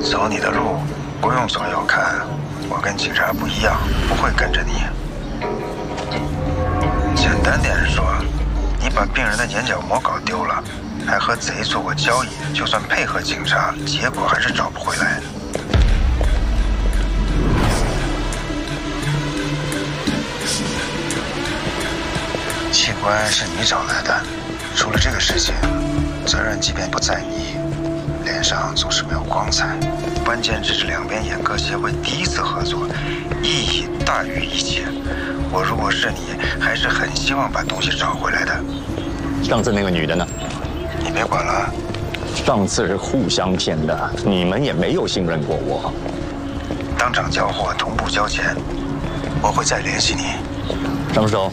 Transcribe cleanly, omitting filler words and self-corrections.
走你的路，不用左右看。我跟警察不一样，不会跟着你。简单点说，你把病人的眼角膜搞丢了，还和贼做过交易，就算配合警察，结果还是找不回来。器官是你找来的，出了这个事情，责任即便不在你，脸上总是没有光彩。关键这是两边眼科协会第一次合作，意义大于一切。我如果是你，还是很希望把东西找回来的。 上次那个女的呢？ 你别管了。 上次是互相骗的，你们也没有信任过我。 当场交货，同步交钱，我会再联系你。 什么时候？